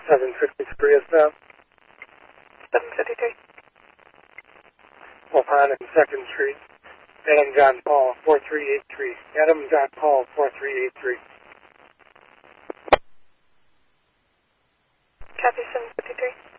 753 is now. 753. Waupun and 2nd Street. Adam John Paul, 4383. Adam John Paul, 4383. Copy 753.